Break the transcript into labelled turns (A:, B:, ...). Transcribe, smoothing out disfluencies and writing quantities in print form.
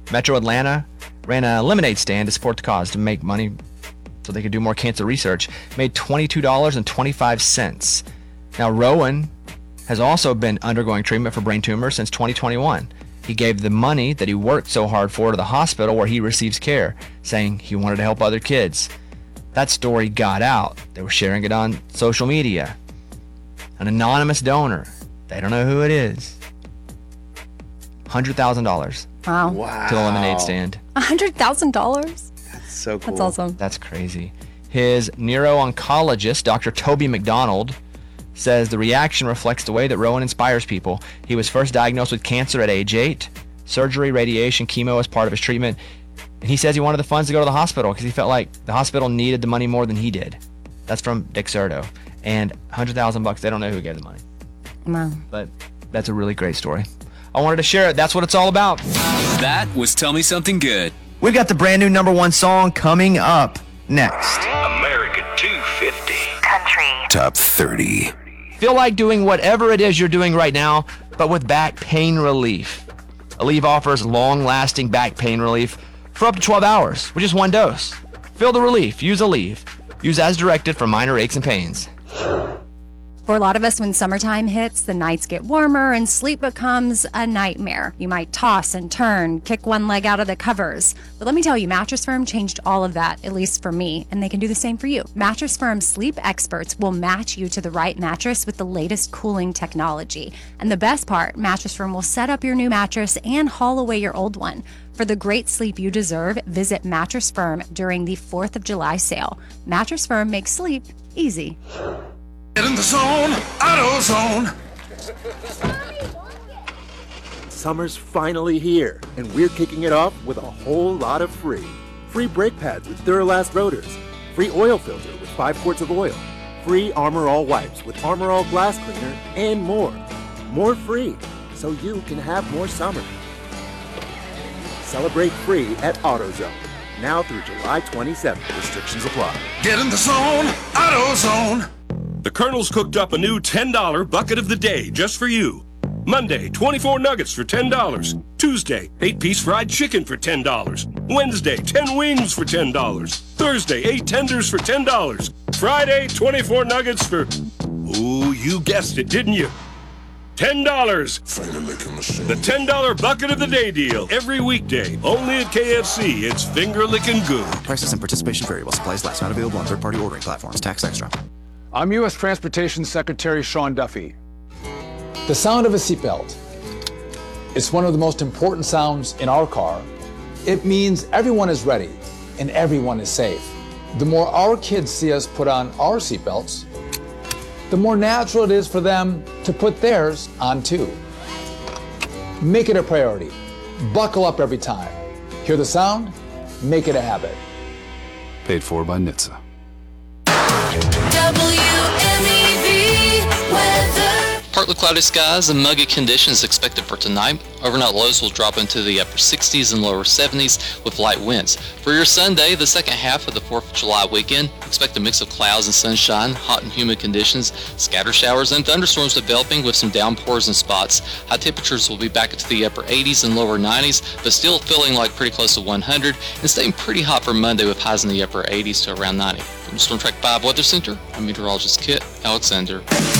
A: Metro Atlanta ran a lemonade stand to support the cause to make money so they could do more cancer research. Made $22.25. Now, Rowan has also been undergoing treatment for brain tumors since 2021. He gave the money that he worked so hard for to the hospital where he receives care, saying he wanted to help other kids. That story got out. They were sharing it on social media. An anonymous donor, they don't know who it is, $100,000
B: Wow.
A: to the lemonade stand.
B: $100,000?
C: That's so cool.
B: That's awesome.
A: That's crazy. His neuro-oncologist, Dr. Toby McDonald, says the reaction reflects the way that Rowan inspires people. He was first diagnosed with cancer at age 8. Surgery, radiation, chemo as part of his treatment. And he says he wanted the funds to go to the hospital because he felt like the hospital needed the money more than he did. That's from Dick Serto. And $100,000, they don't know who gave the money.
B: Wow.
A: But that's a really great story. I wanted to share it. That's what it's all about.
D: That was Tell Me Something Good.
A: We've got the brand new #1 song coming up next.
E: America 250.
F: Country.
D: Top 30.
A: Feel like doing whatever it is you're doing right now, but with back pain relief. Aleve offers long-lasting back pain relief for up to 12 hours with just one dose. Feel the relief. Use Aleve. Use as directed for minor aches and pains.
B: For a lot of us, when summertime hits, the nights get warmer and sleep becomes a nightmare. You might toss and turn, kick one leg out of the covers. But let me tell you, Mattress Firm changed all of that, at least for me, and they can do the same for you. Mattress Firm sleep experts will match you to the right mattress with the latest cooling technology. And the best part, Mattress Firm will set up your new mattress and haul away your old one. For the great sleep you deserve, visit Mattress Firm during the 4th of July sale. Mattress Firm makes sleep easy.
E: Get in the zone, AutoZone.
G: Summer's finally here, and we're kicking it off with a whole lot of free. Free brake pads with Duralast rotors. Free oil filter with 5 quarts of oil. Free Armor All wipes with Armor All glass cleaner, and more. More free, so you can have more summer. Celebrate free at AutoZone. Now through July 27th. Restrictions apply.
E: Get in the zone, AutoZone.
H: The Colonel's cooked up a new $10 bucket of the day just for you. Monday, 24 nuggets for $10. Tuesday, 8-piece fried chicken for $10. Wednesday, 10 wings for $10. Thursday, 8 tenders for $10. Friday, 24 nuggets for... Ooh, you guessed it, didn't you? $10. The $10 bucket of the day deal. Every weekday. Only at KFC. It's finger licking good.
D: Prices and participation vary while supplies last. Not available on third-party ordering platforms. Tax extra.
I: I'm U.S. Transportation Secretary Sean Duffy. The sound of a seatbelt. It's one of the most important sounds in our car. It means everyone is ready and everyone is safe. The more our kids see us put on our seatbelts, the more natural it is for them to put theirs on too. Make it a priority. Buckle up every time. Hear the sound? Make it a habit.
D: Paid for by NHTSA.
F: WMEV weather.
J: Partly cloudy skies and muggy conditions expected for tonight. Overnight lows will drop into the upper 60s and lower 70s with light winds. For your Sunday, the second half of the 4th of July weekend, expect a mix of clouds and sunshine, hot and humid conditions, scattered showers and thunderstorms developing with some downpours in spots. High temperatures will be back into the upper 80s and lower 90s, but still feeling like pretty close to 100 and staying pretty hot for Monday with highs in the upper 80s to around 90. From Storm Track 5 Weather Center, I'm meteorologist Kit Alexander.